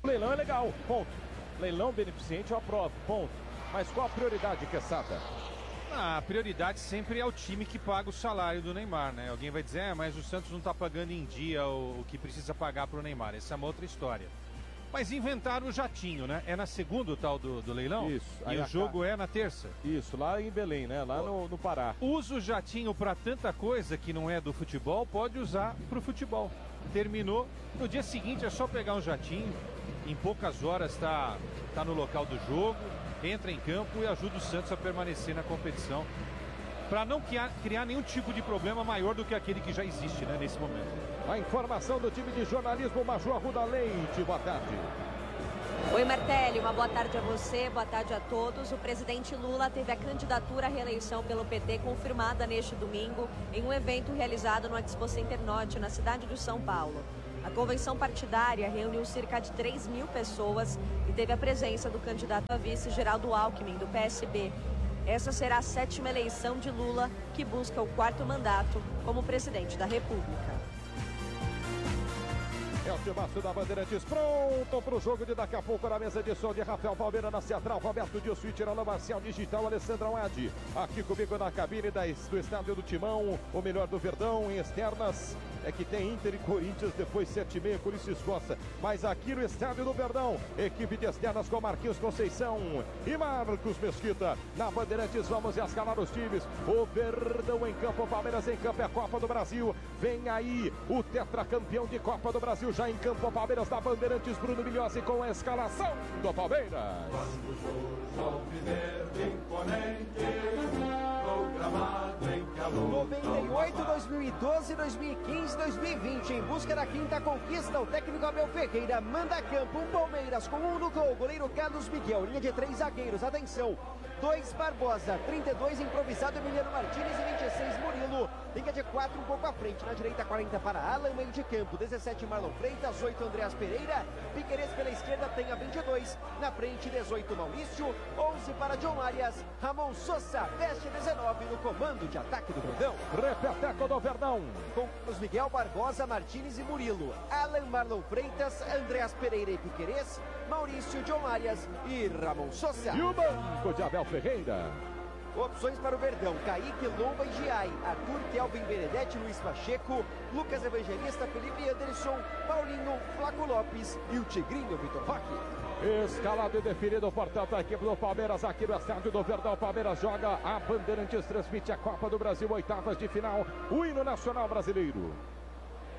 Leilão é legal, ponto. Leilão beneficente eu aprovo, ponto. Mas qual a prioridade, Quesada? A prioridade sempre é o time que paga o salário do Neymar, né? Alguém vai dizer, mas o Santos não está pagando em dia o que precisa pagar para o Neymar. Essa é uma outra história. Mas inventaram o jatinho, né? É na segunda o tal do leilão? Isso. E o jogo é na terça? Isso, lá em Belém, né? Lá no Pará. Usa o jatinho para tanta coisa que não é do futebol, pode usar para o futebol. Terminou. No dia seguinte é só pegar um jatinho. Em poucas horas está no local do jogo, entra em campo e ajuda o Santos a permanecer na competição. Para não criar nenhum tipo de problema maior do que aquele que já existe, né, nesse momento. A informação do time de jornalismo, Major Arruda Leite. Boa tarde. Oi, Martelli, uma boa tarde a você, boa tarde a todos. O presidente Lula teve a candidatura à reeleição pelo PT confirmada neste domingo em um evento realizado no Expo Center Norte, na cidade de São Paulo. A convenção partidária reuniu cerca de 3.000 pessoas e teve a presença do candidato a vice Geraldo Alckmin, do PSB. Essa será a 7ª eleição de Lula, que busca o 4º mandato como presidente da República. É o timaço da Bandeirantes pronto para o jogo de daqui a pouco na mesa de som de Rafael Palmeira na central, Roberto Dilson, Tirana Marcial Digital, Alessandra Wadi. Aqui comigo na cabine do estádio do Timão, o melhor do Verdão em externas. É que tem Inter e Corinthians depois 7h30 com Ulisses Costa. Mas aqui no estádio do Verdão, equipe de externas com Marquinhos Conceição e Marcos Mesquita. Na Bandeirantes vamos escalar os times. O Verdão em campo, o Palmeiras em campo, é a Copa do Brasil. Vem aí o tetracampeão de Copa do Brasil já em campo, o Palmeiras da Bandeirantes, Bruno Milhozzi com a escalação do Palmeiras. Quando o sol viver imponente, programado em calor. 98, 2012, 2015, 2020. Em busca da 5ª conquista, o técnico Abel Ferreira manda a campo um Palmeiras com 1 no gol. Goleiro Carlos Miguel, linha de 3 zagueiros. Atenção, 2 Barbosa, 32 improvisado Emiliano Martínez e 26 Murilo. Linha de 4 um pouco à frente. Na direita 40 para Alan, meio de campo. 17 Marlon Freitas, 8 Andreas Pereira. Piquerez pela esquerda tem a 22. Na frente 18 Maurício, 11 para John Arias. Ramon Sosa veste 19 no comando de ataque do Verdão. Repeteco do Verdão. Com os Miguel Barbosa, Martínez e Murilo. Alan, Marlon Freitas, Andreas Pereira e Piquerez. Maurício, John Arias e Ramon Sosa. E o banco de Abel Ferreira. Opções para o Verdão: Kaique, Lomba e Giai, Arthur, Kelvin, Benedetti, Luiz Pacheco, Lucas Evangelista, Felipe Anderson, Paulinho, Flaco Lopes e o Tigrinho Vitor Roque. Escalado e definido, portanto, a equipe do Palmeiras aqui no estádio do Verdão. Palmeiras joga, a Bandeirantes transmite a Copa do Brasil, 8ª de final, o hino nacional brasileiro.